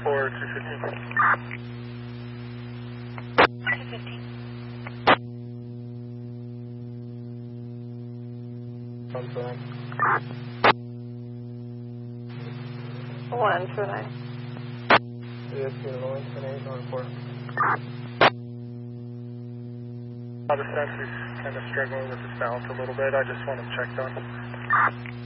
for 215. 215. 129. The sensor's kind of struggling with its balance a little bit. I just want them checked on.